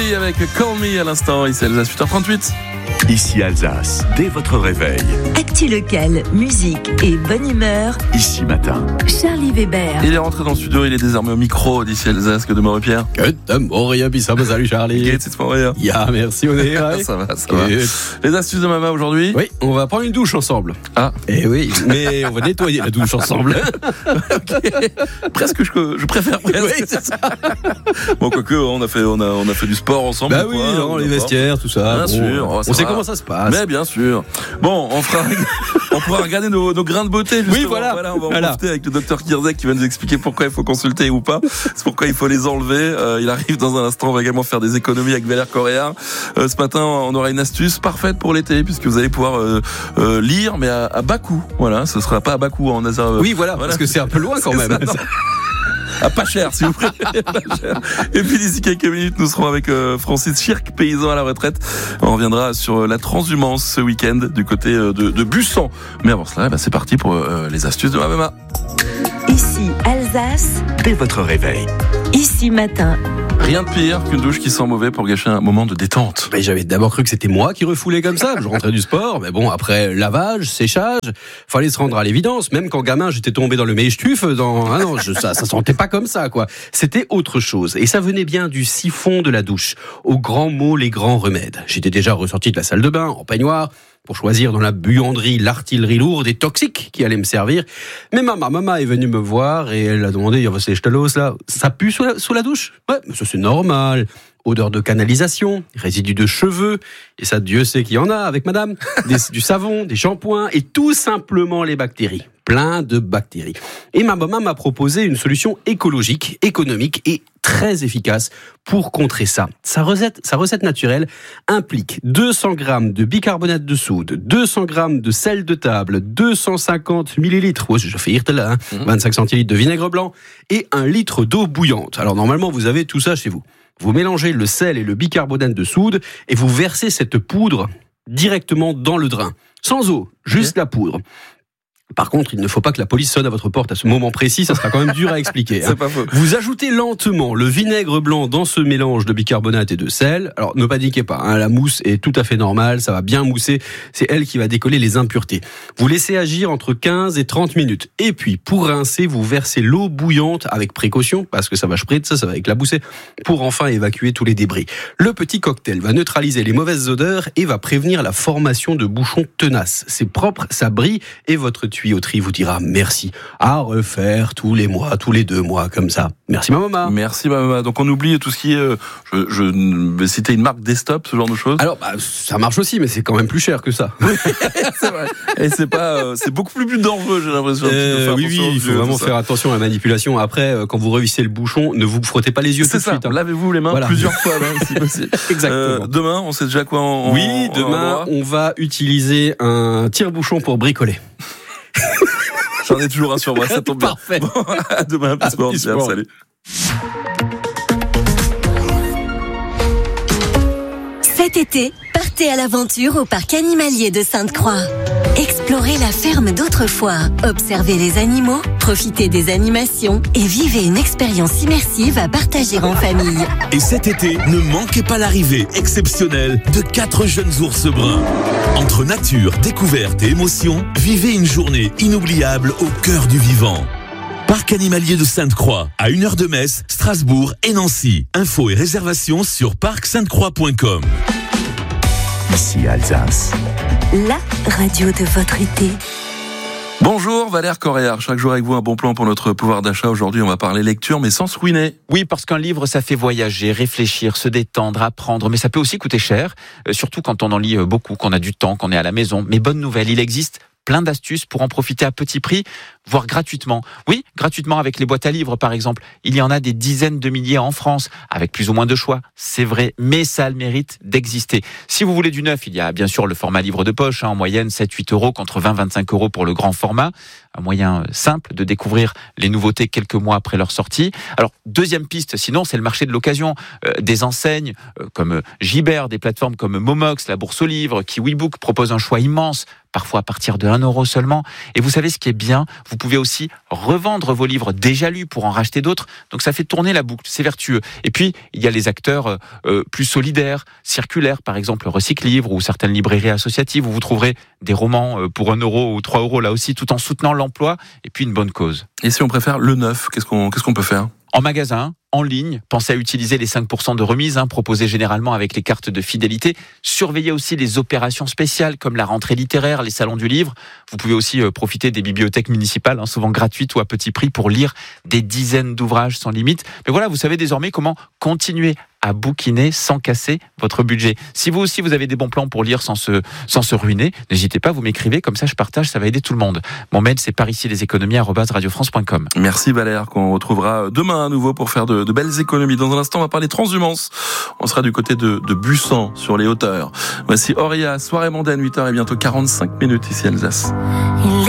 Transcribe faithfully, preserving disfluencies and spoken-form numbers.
Bowie avec Call Me à l'instant, ici Alsace huit heures trente-huit. Ici Alsace, dès votre réveil. Actu local, musique et bonne humeur. Ici Matin. Charlie Weber. Il est rentré dans le studio, il est désormais au micro d'ici Alsace. Que de Maurice-Pierre. Que de Moria, salut Charlie. Qu'est-ce que tu fais? Ya, merci, on est là. Ça va, ça va. Les astuces de maman aujourd'hui? Oui, on va prendre une douche ensemble. Ah. Eh oui, mais on va nettoyer la douche ensemble. Okay. Presque, je, je préfère presque. Oui, c'est ça. Bon, quoique, on a fait, on a, on a fait du sport ensemble. Bah oui, quoi, non, les vestiaires, tout ça. Bien bon, sûr. Oh, on sait va. Comment ça se passe. Mais bien sûr. Bon, on fera, on pourra regarder nos, nos grains de beauté. Justement. Oui, voilà. voilà. On va en voilà. profiter avec le docteur Kirzek qui va nous expliquer pourquoi il faut consulter ou pas. C'est pourquoi il faut les enlever. Euh, il arrive dans un instant. On va également faire des économies avec Valère Coréard. Euh, ce matin, on aura une astuce parfaite pour l'été puisque vous allez pouvoir euh, euh, lire, mais à, à bas coût. Voilà, ce sera pas à bas coût en hasard. Oui, voilà, voilà, parce que c'est un peu loin quand même. Ça, Ah, pas cher, s'il vous plaît. Et puis d'ici quelques minutes, nous serons avec euh, Francis Chirc, paysan à la retraite. On reviendra sur la transhumance ce week-end du côté de, de Bussan. Mais avant cela, bah, c'est parti pour euh, les astuces de ma maman. Ici Alsace. Dès votre réveil. Ici Matin. Rien de pire qu'une douche qui sent mauvais pour gâcher un moment de détente. Mais j'avais d'abord cru que c'était moi qui refoulais comme ça. Je rentrais du sport, mais bon, après lavage, séchage, fallait se rendre à l'évidence. Même quand gamin, j'étais tombé dans le mèche-tuf, dans ah non, je, ça, ça sentait pas comme ça, quoi. C'était autre chose, et ça venait bien du siphon de la douche. Aux grands mots, les grands remèdes. J'étais déjà ressorti de la salle de bain en peignoir pour choisir dans la buanderie l'artillerie lourde et toxique qui allait me servir. Mais ma maman est venue me voir et elle a demandé, c'est là, ça pue sous la, sous la douche? Ouais, mais ça c'est normal. Odeur de canalisation, résidus de cheveux, et ça Dieu sait qu'il y en a avec madame, des, du savon, des shampoings, et tout simplement les bactéries. Plein de bactéries. Et ma maman m'a proposé une solution écologique, économique et très efficace pour contrer ça. Sa recette, sa recette naturelle implique deux cents grammes de bicarbonate de soude, deux cents grammes de sel de table, deux cent cinquante millilitres, ouais, je fais irte là, hein, mmh. vingt-cinq centilitres de vinaigre blanc et un litre d'eau bouillante. Alors normalement, vous avez tout ça chez vous. Vous mélangez le sel et le bicarbonate de soude et vous versez cette poudre directement dans le drain. Sans eau, juste okay. la poudre. Par contre, il ne faut pas que la police sonne à votre porte à ce moment précis, ça sera quand même dur à expliquer. Hein. C'est pas faux. Vous ajoutez lentement le vinaigre blanc dans ce mélange de bicarbonate et de sel. Alors, ne paniquez pas, hein, la mousse est tout à fait normale, ça va bien mousser, c'est elle qui va décoller les impuretés. Vous laissez agir entre quinze et trente minutes. Et puis, pour rincer, vous versez l'eau bouillante avec précaution, parce que ça va spritzer, ça, ça va éclabousser, pour enfin évacuer tous les débris. Le petit cocktail va neutraliser les mauvaises odeurs et va prévenir la formation de bouchons tenaces. C'est propre, ça brille et votre tuyauterie vous dira merci. À refaire tous les mois, tous les deux mois, comme ça. Merci ma maman. Merci ma maman. Donc on oublie tout ce qui est, euh, je, je vais citer une marque Desktop, ce genre de choses. Alors bah, ça marche aussi, mais c'est quand même plus cher que ça. C'est vrai. Et c'est pas, euh, c'est beaucoup plus dangereux, j'ai l'impression. Euh, oui, oui, il faut vraiment faire attention à la manipulation. Après, euh, quand vous revissez le bouchon, ne vous frottez pas les yeux c'est tout ça. de suite. Hein. Lavez-vous les mains voilà. plusieurs fois, même, si possible. Exactement. Euh, demain, on sait déjà quoi en. Oui, demain, on va utiliser un tire-bouchon pour bricoler. J'en ai toujours un sur moi, ça tombe bien. Parfait. Bon, à demain, un petit sport. Salut. Cet été, partez à l'aventure au parc animalier de Sainte-Croix. Explorez la ferme d'autrefois, observez les animaux, profitez des animations et vivez une expérience immersive à partager en famille. Et cet été, ne manquez pas l'arrivée exceptionnelle de quatre jeunes ours bruns. Entre nature, découverte et émotion, vivez une journée inoubliable au cœur du vivant. Parc animalier de Sainte-Croix, à une heure de Metz, Strasbourg et Nancy. Infos et réservations sur parc sainte croix point com. Ici Alsace. La radio de votre été. Bonjour Valère Coréard, chaque jour avec vous un bon plan pour notre pouvoir d'achat. Aujourd'hui on va parler lecture mais sans se ruiner. Oui, parce qu'un livre ça fait voyager, réfléchir, se détendre, apprendre, mais ça peut aussi coûter cher, euh, surtout quand on en lit beaucoup, qu'on a du temps, qu'on est à la maison. Mais bonne nouvelle, il existe plein d'astuces pour en profiter à petit prix, voire gratuitement. Oui, gratuitement avec les boîtes à livres par exemple. Il y en a des dizaines de milliers en France, avec plus ou moins de choix, c'est vrai, mais ça a le mérite d'exister. Si vous voulez du neuf, il y a bien sûr le format livre de poche, hein, en moyenne sept à huit euros contre vingt à vingt-cinq euros pour le grand format. Un moyen simple de découvrir les nouveautés quelques mois après leur sortie. Alors, deuxième piste, sinon, c'est le marché de l'occasion. Euh, des enseignes euh, comme Gibert, des plateformes comme Momox, la Bourse aux livres, KiwiBook proposent un choix immense. parfois à partir de un euro seulement. Et vous savez ce qui est bien, vous pouvez aussi revendre vos livres déjà lus pour en racheter d'autres. Donc ça fait tourner la boucle, c'est vertueux. Et puis, il y a les acteurs euh, plus solidaires, circulaires, par exemple Recycle-Livre ou certaines librairies associatives où vous trouverez des romans euh, pour un euro ou trois euros là aussi, tout en soutenant l'emploi et puis une bonne cause. Et si on préfère le neuf, qu'est-ce qu'on, qu'est-ce qu'on peut faire ? En magasin, en ligne, pensez à utiliser les cinq pour cent de remise hein, proposés généralement avec les cartes de fidélité. Surveillez aussi les opérations spéciales comme la rentrée littéraire, les salons du livre. Vous pouvez aussi euh, profiter des bibliothèques municipales, hein, souvent gratuites ou à petit prix, pour lire des dizaines d'ouvrages sans limite. Mais voilà, vous savez désormais comment continuer à bouquiner sans casser votre budget. Si vous aussi vous avez des bons plans pour lire sans se, sans se ruiner, n'hésitez pas, vous m'écrivez, comme ça je partage, ça va aider tout le monde. Mon mail c'est par ici les économies arobase radio france point com. Merci Valère, qu'on retrouvera demain à nouveau pour faire de, de belles économies. Dans un instant, on va parler transhumance. On sera du côté de, de Bussan, sur les hauteurs. Voici Auria, soirée mondaine, huit heures et bientôt quarante-cinq minutes ici à Alsace.